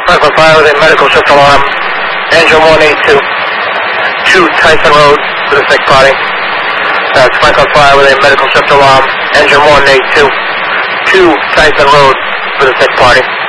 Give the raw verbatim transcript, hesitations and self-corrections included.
Franklin Fire with a medical shift alarm. Engine one eighty-two. two Tyson Road for the sick party. That's Franklin Fire with a medical shift alarm. Engine one eighty-two. two Tyson Road for the sick party.